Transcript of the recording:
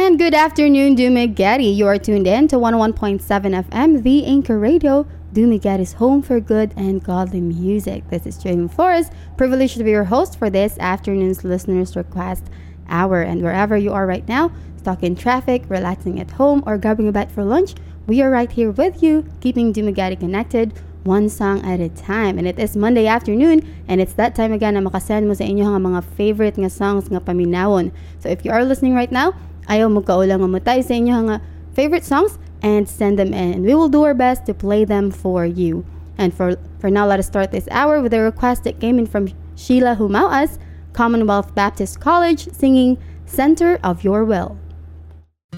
And good afternoon, Dumaguete. You are tuned in to 101.7 FM, the Anchor Radio, Dumaguete's home for good and godly music. This is Jane Flores, privileged to be your host for this afternoon's listeners' request hour. And wherever you are right now, stuck in traffic, relaxing at home, or grabbing a bite for lunch, we are right here with you, keeping Dumaguete connected, one song at a time. And it is Monday afternoon, and it's that time again na makasend mo sa inyo nga mga favorite nga songs nga paminawon. So if you are listening right now, ayaw mo kaulang umutay sa inyo nga favorite songs and send them in. And we will do our best to play them for you. And for now, let us start this hour with a request that came in from Sheila Humauas, Commonwealth Baptist College, singing Center of Your Will.